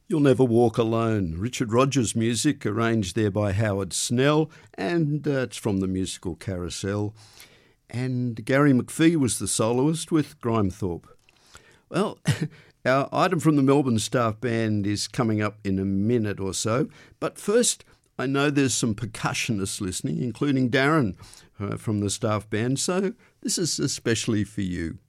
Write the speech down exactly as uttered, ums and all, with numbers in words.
You'll Never Walk Alone. Richard Rodgers music, arranged there by Howard Snell, and uh, it's from the musical Carousel. And Gary McPhee was the soloist with Grimethorpe. Well, our item from the Melbourne Staff Band is coming up in a minute or so, but first, I know there's some percussionists listening, including Darren uh, from the Staff Band, so this is especially for you.